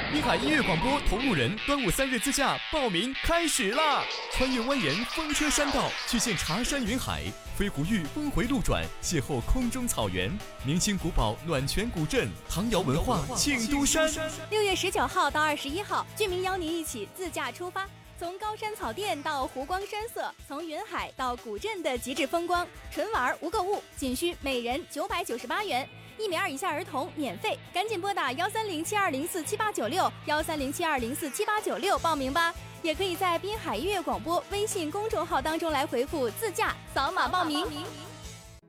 滨海音乐广播同路人端午3日自驾报名开始啦！穿越蜿蜒风车山道，去见茶山云海，飞狐峪峰回路转，邂逅空中草原，明清古堡暖泉古镇，唐窑文化庆都山。 6月19号到21号，俊明邀您一起自驾出发，从高山草甸到湖光山色，从云海到古镇的极致风光，纯玩无购物，仅需每人998元。1米2以下儿童免费，赶紧拨打13072047896，13072047896报名吧。也可以在滨海音乐广播微信公众号当中来回复自驾，扫码报名。